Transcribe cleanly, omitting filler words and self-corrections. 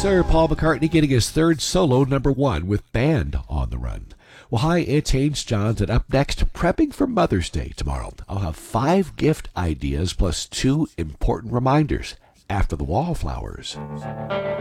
Sir Paul McCartney getting his third solo #1 with Band on the Run. Well, hi, it's Haynes Johns, and up next, prepping for Mother's Day tomorrow. I'll have 5 gift ideas plus 2 important reminders after the Wallflowers.